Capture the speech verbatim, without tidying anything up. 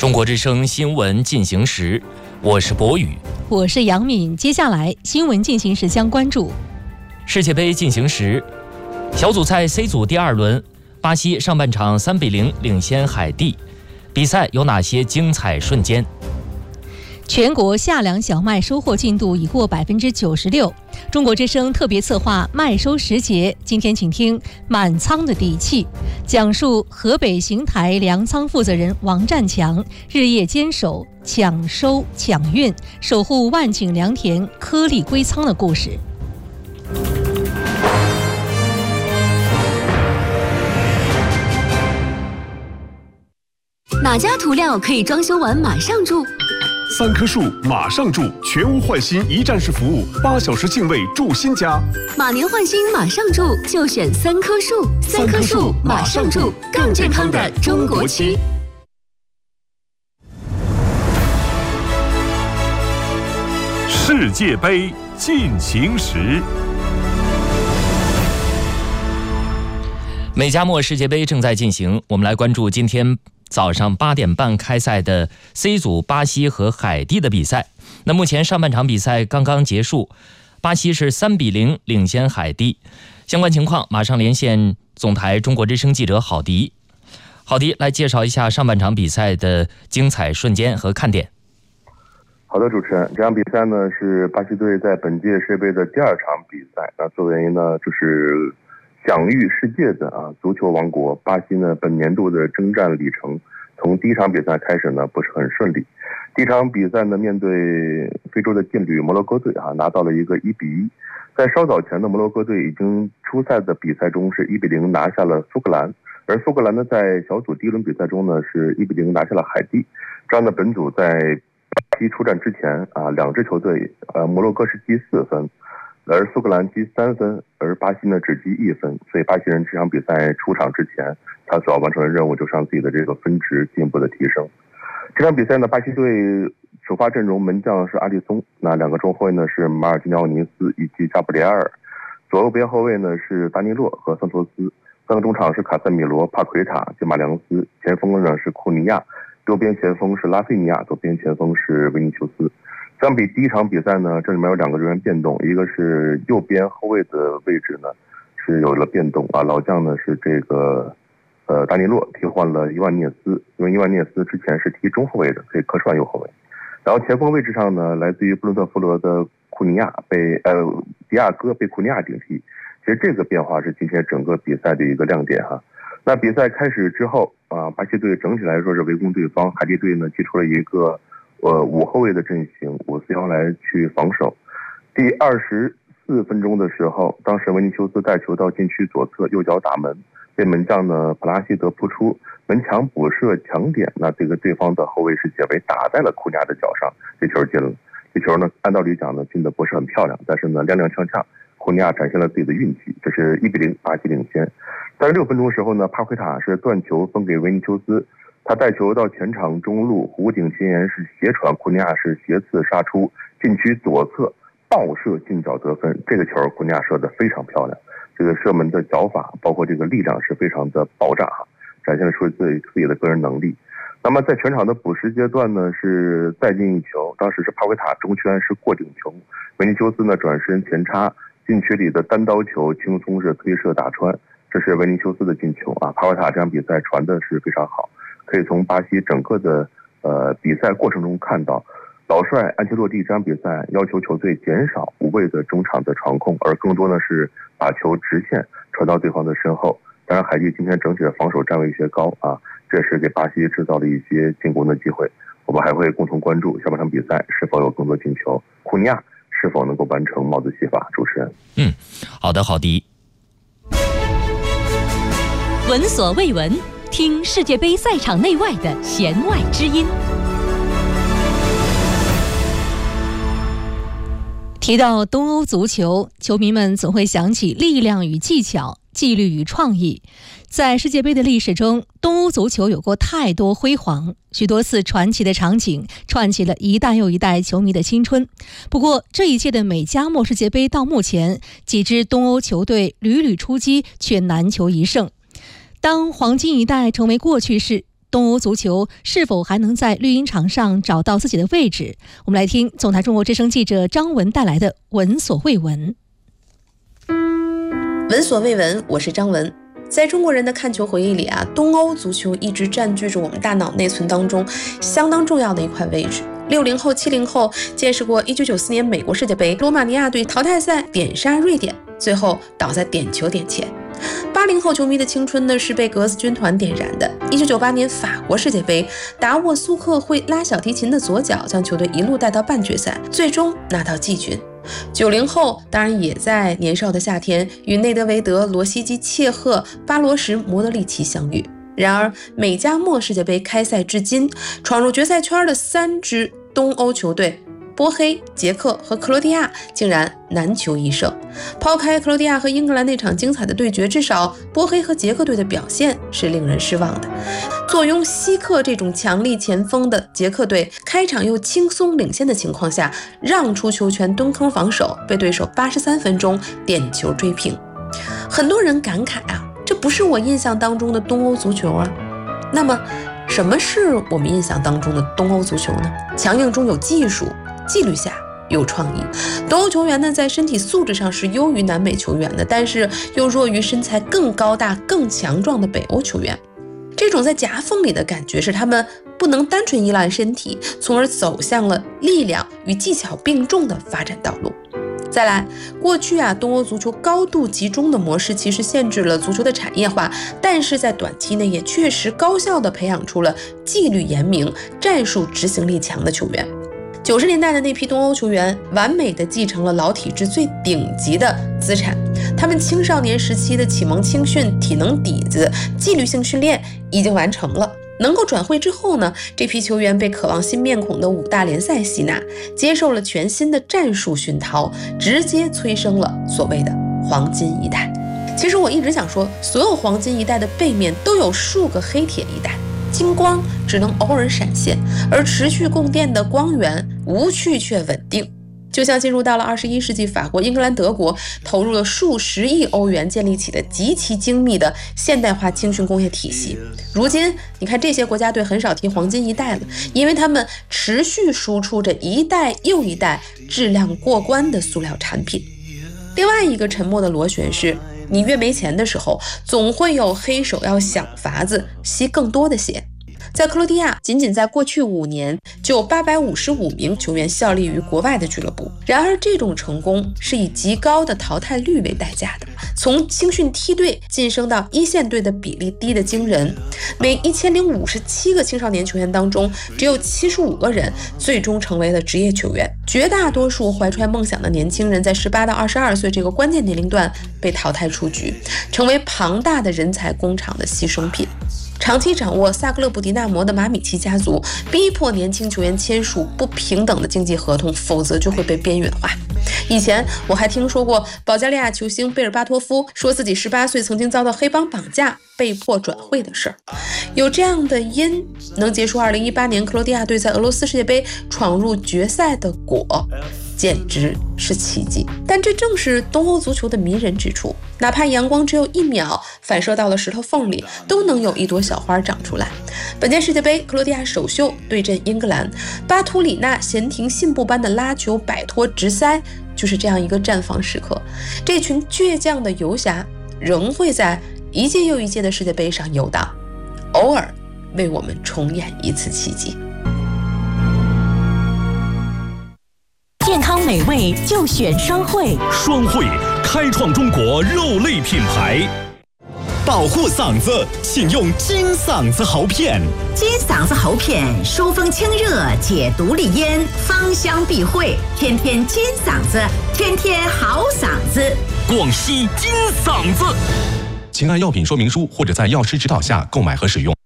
中国之声新闻进行时，我是博宇， 我是杨敏。接下来新闻进行时将关注世界杯进行时，小组赛 C 组第二轮，巴西上半场三比零领先海地，比赛有哪些精彩瞬间？ 全国夏粮小麦收获进度已过百分之九十六。中国之声特别策划麦收时节，今天请听满仓的底气，讲述河北邢台粮仓负责人王占强日夜坚守抢收抢运，守护万顷良田颗粒归仓的故事。 哪家涂料可以装修完马上住？ 三棵树马上住，全屋换新一站式服务，八小时净位住新家。 马年换新马上住，就选三棵树。三棵树马上住，更健康的中国区。 世界杯进行时。 美加墨世界杯正在进行，我们来关注今天早上八点半开赛的 C 组巴西和海地的比赛。那目前上半场比赛刚刚结束，巴西是三比零领先海地。相关情况马上连线总台中国之声记者郝迪。郝迪来介绍一下上半场比赛的精彩瞬间和看点。 好的，主持人，这场比赛呢是巴西队在本届世界杯的第二场比赛。那作为呢就是享誉世界的啊足球王国，巴西呢本年度的征战里程，从第一场比赛开始呢不是很顺利。第一场比赛呢面对非洲的劲旅摩洛哥队啊，拿到了一个一比一。在稍早前的摩洛哥队已经出赛的比赛中是一比零拿下了苏格兰，而苏格兰呢在小组第一轮比赛中呢是一比零拿下了海地。这样的本组在巴西出战之前啊，两支球队呃摩洛哥是积四分。而苏格兰积三分，而巴西呢只积一分，所以巴西人这场比赛出场之前，他所要完成的任务就是让自己的这个分值进一步的提升。这场比赛呢，巴西队首发阵容门将是阿里松，那两个中后卫呢是马尔基尼奥尼斯以及加布里埃尔，左右边后卫呢是达尼洛和桑托斯，三个中场是卡塞米罗、帕奎塔、吉马良斯，前锋呢是库尼亚，右边前锋是拉菲尼亚，左边前锋是维尼修斯。相比第一场比赛呢，这里面有两个人员变动，一个是右边后卫的位置呢是有了变动啊，老将呢是这个呃达尼洛替换了伊万涅斯，因为伊万涅斯之前是踢中后卫的，可以客串右后卫。然后前锋位置上呢，来自于布伦特福德的库尼亚被呃迪亚哥被库尼亚顶替，其实这个变化是今天整个比赛的一个亮点哈。那比赛开始之后啊，巴西队整体来说是围攻对方，海地队呢祭出了一个呃，五后卫的阵型，五四幺来去防守。第二十四分钟的时候，当时维尼修斯带球到禁区左侧，右脚打门，被门将呢普拉西德扑出，门墙补射抢点，那这个对方的后卫是解围，打在了库尼亚的脚上，这球进了。这球呢，按道理讲呢，进的不是很漂亮，但是呢，踉踉跄跄，库尼亚展现了自己的运气，这是一比零，巴西领先。三十六分钟的时候呢，帕奎塔是断球分给维尼修斯。他带球到前场中路，弧顶前沿是斜传，库尼亚是斜刺杀出，禁区左侧爆射进角得分。这个球库尼亚射得非常漂亮，这个射门的脚法包括这个力量是非常的爆炸，展现了出自己自己的个人能力。那么在全场的补时阶段呢，是再进一球，当时是帕奎塔中圈是过顶球，维尼修斯呢转身前插，禁区里的单刀球轻松是推射打穿，这是维尼修斯的进球啊。帕奎塔这场比赛传的是非常好。可以从巴西整个的呃比赛过程中看到，老帅安切洛蒂这场比赛要求球队减少无谓的中场的传控，而更多呢是把球直线传到对方的身后。当然，海地今天整体的防守站位有些高啊，这是给巴西制造了一些进攻的机会。我们还会共同关注下半场比赛是否有更多进球，库尼亚是否能够完成帽子戏法。主持人， 嗯，好的，郝迪。 闻所未闻。听世界杯赛场内外的弦外之音。提到东欧足球，球迷们总会想起力量与技巧、纪律与创意。在世界杯的历史中，东欧足球有过太多辉煌，许多次传奇的场景串起了一代又一代球迷的青春。不过，这一届的美加墨世界杯到目前，几支东欧球队屡屡出击，却难求一胜。当黄金一代成为过去式， 东欧足球是否还能在绿茵场上找到自己的位置？我们来听总台中国之声记者张文带来的闻所未闻。 闻所未闻，我是张文。在中国人的看球回忆里啊，东欧足球一直占据着我们大脑内存当中相当重要的一块位置。六零后、七零后见识过一九九四年美国世界杯，罗马尼亚队淘汰赛点杀瑞典，最后倒在点球点前。八零后球迷的青春呢是被格子军团点燃的。一九九八年法国世界杯，达沃苏克会拉小提琴的左脚将球队一路带到半决赛，最终拿到季军。九零后当然也在年少的夏天与内德维德、罗西基、切赫、巴罗什、莫德里奇相遇。然而美加墨世界杯开赛至今，闯入决赛圈的三支东欧球队波黑、捷克和克罗地亚竟然难求一胜。抛开克罗地亚和英格兰那场精彩的对决，至少波黑和捷克队的表现是令人失望的。坐拥希克这种强力前锋的捷克队，开场又轻松领先的情况下，让出球权蹲坑防守，被对手八十三分钟点球追平。很多人感慨啊，这不是我印象当中的东欧足球啊。那么什么是我们印象当中的东欧足球呢？强硬中有技术，纪律下有创意。东欧球员呢，在身体素质上是优于南美球员的，但是又弱于身材更高大、更强壮的北欧球员。这种在夹缝里的感觉是他们不能单纯依赖身体，从而走向了力量与技巧并重的发展道路。再来，过去啊，东欧足球高度集中的模式其实限制了足球的产业化，但是在短期内也确实高效地培养出了纪律严明、战术执行力强的球员。九十年代的那批东欧球员完美地继承了老体制最顶级的资产，他们青少年时期的启蒙青训、体能底子、纪律性训练已经完成了。能够转会之后呢，这批球员被渴望新面孔的五大联赛吸纳，接受了全新的战术熏陶，直接催生了所谓的黄金一代。其实我一直想说，所有黄金一代的背面都有数个黑铁一代，金光只能偶尔闪现，而持续供电的光源无趣却稳定。就像进入到了二十一世纪，法国、英格兰、德国投入了数十亿欧元建立起的极其精密的现代化青训工业体系。如今你看这些国家队很少提黄金一代了，因为他们持续输出着一代又一代质量过关的塑料产品。另外一个沉默的螺旋是，你越没钱的时候，总会有黑手要想法子吸更多的血。在克罗地亚，仅仅在过去五年就有八百五十五名球员效力于国外的俱乐部。然而这种成功是以极高的淘汰率为代价的，从青训梯队晋升到一线队的比例低得惊人。每一千零五十七个青少年球员当中，只有七十五个人最终成为了职业球员。绝大多数怀揣梦想的年轻人在十八到二十二岁这个关键年龄段被淘汰出局，成为庞大的人才工厂的牺牲品。长期掌握萨格勒布迪纳摩的马米奇家族逼迫年轻球员签署不平等的竞技合同，否则就会被边缘化。以前我还听说过保加利亚球星贝尔巴托夫说自己十八岁曾经遭到黑帮绑架，被迫转会的事儿。有这样的因，能结束二零一八年克罗地亚队在俄罗斯世界杯闯入决赛的果，简直是奇迹。但这正是东欧足球的迷人之处，哪怕阳光只有一秒反射到了石头缝里，都能有一朵小花长出来。本届世界杯，克罗地亚首秀对阵英格兰，巴图里纳闲庭信步般的拉球摆脱直塞，就是这样一个绽放时刻。这群倔强的游侠仍会在一届又一届的世界杯上游荡，偶尔为我们重演一次奇迹。 健康美味就选双汇， 双汇开创中国肉类品牌。 保护嗓子，请用金嗓子喉片。 金嗓子喉片疏风清热，解毒利咽，芳香避秽，天天金嗓子，天天好嗓子。 广西金嗓子。请按药品说明书或者在药师指导下购买和使用。